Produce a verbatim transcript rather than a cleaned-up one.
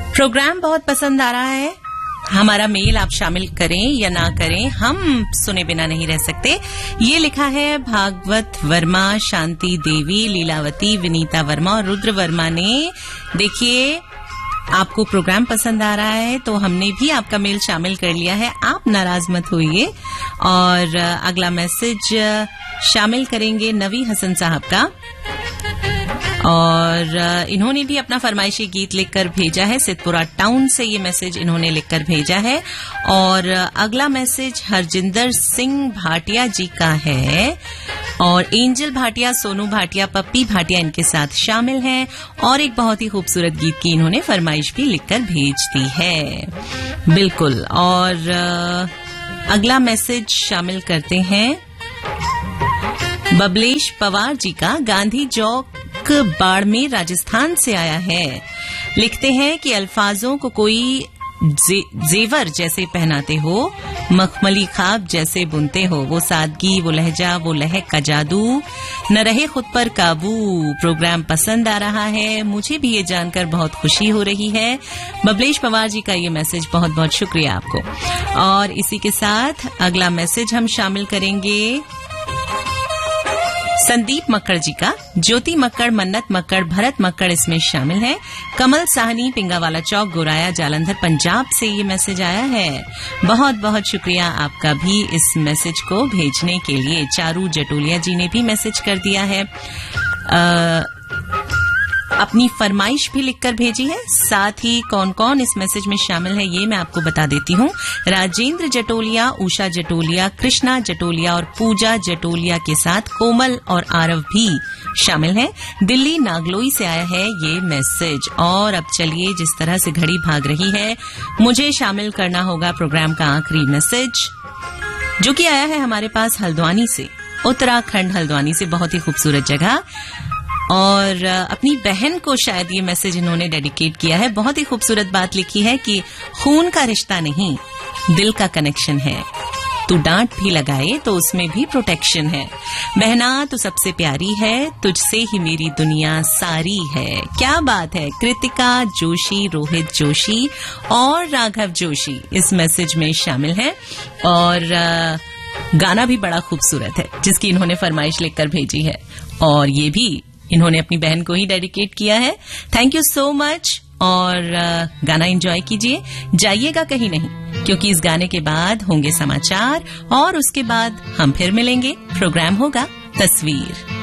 Programme बहुत पसंद आ रहा है। हमारा मेल आप शामिल करें या ना करें, हम सुने बिना नहीं रह सकते। ये लिखा है भागवत वर्मा, शांति देवी, लीलावती, विनीता वर्मा और रुद्र वर्मा ने। देखिए, आपको प्रोग्राम पसंद आ रहा है तो हमने भी आपका मेल शामिल कर लिया है, आप नाराज मत होइए। और अगला मैसेज शामिल करेंगे नवी हसन साहब का, और इन्होंने भी अपना फरमाइशी गीत लिखकर भेजा है। सिद्धपुरा टाउन से ये मैसेज इन्होंने लिखकर भेजा है। और अगला मैसेज हरजिंदर सिंह भाटिया जी का है, और एंजल भाटिया, सोनू भाटिया, पप्पी भाटिया इनके साथ शामिल हैं। और एक बहुत ही खूबसूरत गीत की इन्होंने फरमाइश भी लिखकर भेज दी है। बिल्कुल। और अगला मैसेज शामिल करते हैं बबलेश पवार जी का, गांधी चौक बाड़मेर राजस्थान से आया है। लिखते हैं कि अल्फाजों को कोई जे, जेवर जैसे पहनाते हो, मखमली खाब जैसे बुनते हो, वो सादगी, वो लहजा, वो लहक का जादू, न रहे खुद पर काबू। प्रोग्राम पसंद आ रहा है, मुझे भी ये जानकर बहुत खुशी हो रही है। बबलेश पवार जी का ये मैसेज, बहुत बहुत शुक्रिया आपको। और इसी के साथ अगला मैसेज हम शामिल करेंगे संदीप मक्कड़ जी का। ज्योति मक्कड़, मन्नत मक्कड़, भरत मक्कड़ इसमें शामिल है। कमल साहनी, पिंगावाला चौक, गोराया, जालंधर, पंजाब से ये मैसेज आया है। बहुत बहुत शुक्रिया आपका भी इस मैसेज को भेजने के लिए। चारू जटोलिया जी ने भी मैसेज कर दिया है, आ, अपनी फरमाइश भी लिखकर भेजी है। साथ ही कौन कौन इस मैसेज में शामिल है ये मैं आपको बता देती हूँ। राजेंद्र जटोलिया, उषा जटोलिया, कृष्णा जटोलिया और पूजा जटोलिया के साथ कोमल और आरव भी शामिल हैं। दिल्ली नागलोई से आया है ये मैसेज। और अब चलिए, जिस तरह से घड़ी भाग रही है, मुझे शामिल करना होगा प्रोग्राम का आखिरी मैसेज, जो कि आया है हमारे पास हल्द्वानी से, उत्तराखंड हल्द्वानी से। बहुत ही खूबसूरत जगह। और अपनी बहन को शायद ये मैसेज इन्होंने डेडिकेट किया है। बहुत ही खूबसूरत बात लिखी है कि खून का रिश्ता नहीं, दिल का कनेक्शन है। तू डांट भी लगाए तो उसमें भी प्रोटेक्शन है। बहना तू सबसे प्यारी है, तुझसे ही मेरी दुनिया सारी है। क्या बात है। कृतिका जोशी, रोहित जोशी और राघव जोशी इस मैसेज में शामिल हैं। और गाना भी बड़ा खूबसूरत है जिसकी इन्होंने फरमाइश लिखकर भेजी है, और ये भी इन्होंने अपनी बहन को ही डेडिकेट किया है। Thank you so much. और गाना एंजॉय कीजिए, जाइएगा कहीं नहीं, क्योंकि इस गाने के बाद होंगे समाचार और उसके बाद हम फिर मिलेंगे। प्रोग्राम होगा तस्वीर।